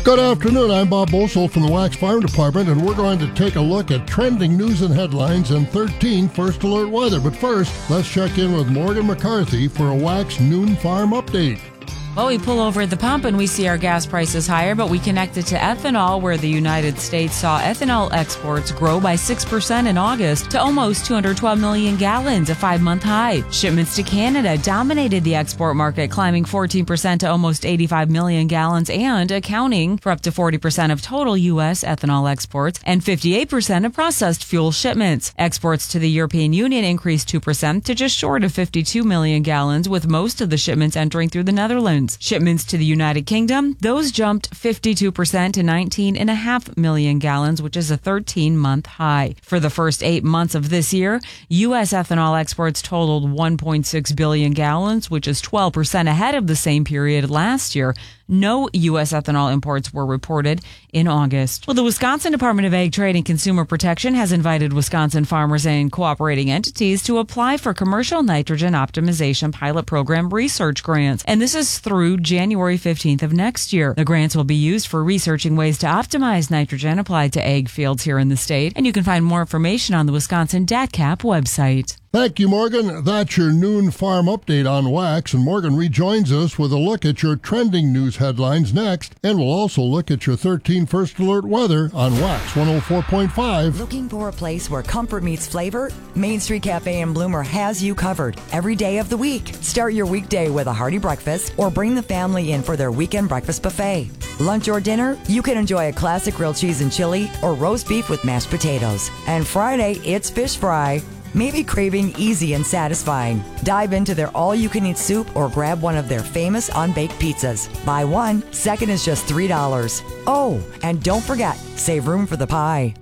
Good afternoon, I'm Bob Bosold from the Wax Farm Department, and we're going to take a look at trending news and headlines and 13 First Alert weather. But first, let's check in with Morgan McCarthy for a Wax Noon Farm update. Well, we pull over at the pump and we see our gas prices higher, but we connect it to ethanol, where the United States saw ethanol exports grow by 6% in August to almost 212 million gallons, a 5-month high. Shipments to Canada dominated the export market, climbing 14% to almost 85 million gallons and accounting for up to 40% of total U.S. ethanol exports and 58% of processed fuel shipments. Exports to the European Union increased 2% to just short of 52 million gallons, with most of the shipments entering through the Netherlands. Shipments to the United Kingdom, those jumped 52% to 19.5 million gallons, which is a 13-month high. For the first 8 months of this year, U.S. ethanol exports totaled 1.6 billion gallons, which is 12% ahead of the same period last year. No U.S. ethanol imports were reported in August. Well, the Wisconsin Department of Ag Trade and Consumer Protection has invited Wisconsin farmers and cooperating entities to apply for commercial nitrogen optimization pilot program research grants. And this is through January 15th of next year. The grants will be used for researching ways to optimize nitrogen applied to ag fields here in the state. And you can find more information on the Wisconsin DATCAP website. Thank you, Morgan. That's your noon farm update on Wax, and Morgan rejoins us with a look at your trending news headlines next, and we'll also look at your 13 First Alert weather on Wax 104.5. Looking for a place where comfort meets flavor? Main Street Cafe in Bloomer has you covered every day of the week. Start your weekday with a hearty breakfast or bring the family in for their weekend breakfast buffet. Lunch or dinner, you can enjoy a classic grilled cheese and chili or roast beef with mashed potatoes. And Friday, it's fish fry. Maybe craving easy and satisfying. Dive into their all-you-can-eat soup or grab one of their famous unbaked pizzas. Buy one, second is just $3. Oh, and don't forget, save room for the pie.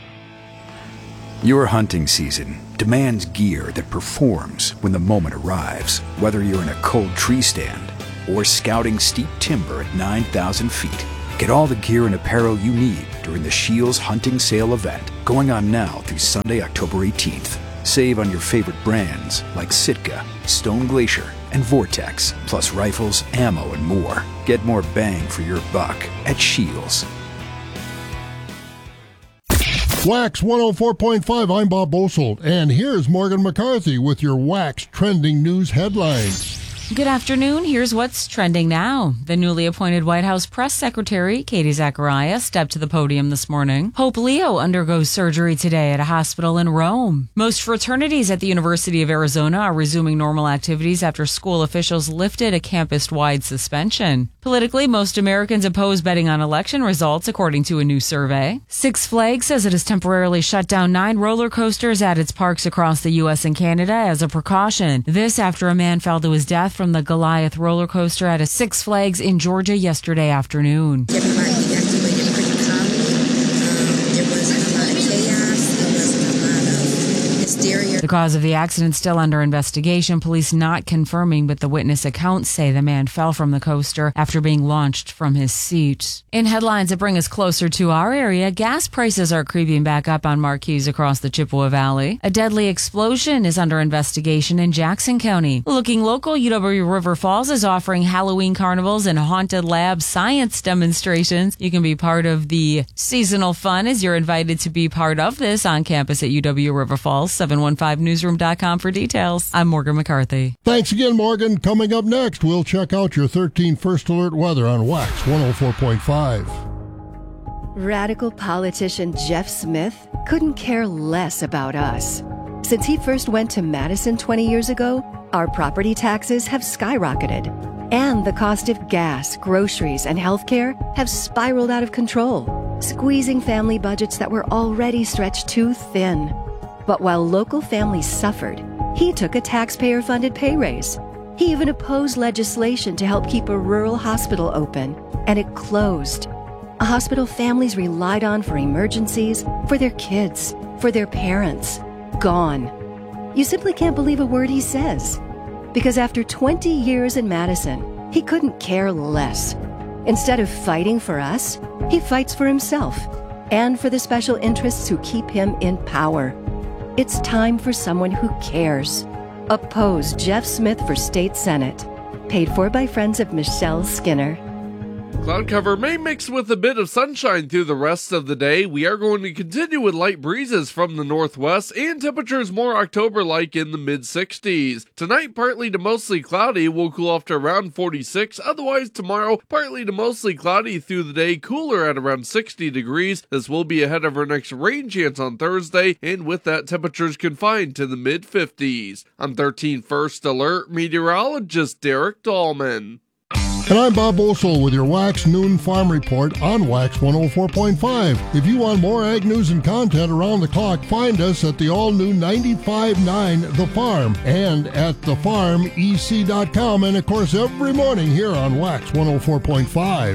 Your hunting season demands gear that performs when the moment arrives. Whether you're in a cold tree stand or scouting steep timber at 9,000 feet, get all the gear and apparel you need during the Scheels Hunting Sale event, going on now through Sunday, October 18th. Save on your favorite brands like Sitka, Stone Glacier, and Vortex, plus rifles, ammo, and more. Get more bang for your buck at Scheels. Wax 104.5, I'm Bob Bosold, and here's Morgan McCarthy with your Wax trending news headlines. Good afternoon. Here's what's trending now. The newly appointed White House press secretary, Katie Zachariah, stepped to the podium this morning. Pope Leo undergoes surgery today at a hospital in Rome. Most fraternities at the University of Arizona are resuming normal activities after school officials lifted a campus-wide suspension. Politically, most Americans oppose betting on election results, according to a new survey. Six Flags says it has temporarily shut down 9 roller coasters at its parks across the U.S. and Canada as a precaution. This after a man fell to his death from the Goliath roller coaster at a Six Flags in Georgia yesterday afternoon. Everybody evacuated pretty calmly. There wasn't a lot of chaos. There wasn't a lot of hysteria. The cause of the accident still under investigation. Police not confirming, but the witness accounts say the man fell from the coaster after being launched from his seat. In headlines that bring us closer to our area, gas prices are creeping back up on marquees across the Chippewa Valley. A deadly explosion is under investigation in Jackson County. Looking local, UW River Falls is offering Halloween carnivals and haunted lab science demonstrations. You can be part of the seasonal fun as you're invited to be part of this on campus at UW River Falls. 715newsroom.com for details. I'm Morgan McCarthy. Thanks again, Morgan. Coming up next, we'll check out your 13 First Alert weather on Wax 104.5. Radical politician Jeff Smith couldn't care less about us. Since he first went to Madison 20 years ago, our property taxes have skyrocketed, and the cost of gas, groceries, and healthcare have spiraled out of control, squeezing family budgets that were already stretched too thin. But while local families suffered, he took a taxpayer-funded pay raise. He even opposed legislation to help keep a rural hospital open, and it closed. A hospital families relied on for emergencies, for their kids, for their parents. Gone. You simply can't believe a word he says. Because after 20 years in Madison, he couldn't care less. Instead of fighting for us, he fights for himself and for the special interests who keep him in power. It's time for someone who cares. Oppose Jeff Smith for State Senate. Paid for by friends of Michelle Skinner. Cloud cover may mix with a bit of sunshine through the rest of the day. We are going to continue with light breezes from the northwest and temperatures more October-like in the mid-60s. Tonight, partly to mostly cloudy, will cool off to around 46. Otherwise, tomorrow, partly to mostly cloudy through the day, cooler at around 60 degrees. This will be ahead of our next rain chance on Thursday, and with that, temperatures confined to the mid-50s. I'm 13 First Alert meteorologist Derek Dahlman. And I'm Bob Boesel with your Wax Noon Farm Report on Wax 104.5. If you want more ag news and content around the clock, find us at the all-new 95.9 The Farm and at thefarmec.com, and of course every morning here on Wax 104.5.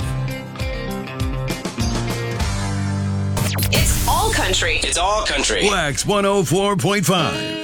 It's all country. It's all country. Wax 104.5.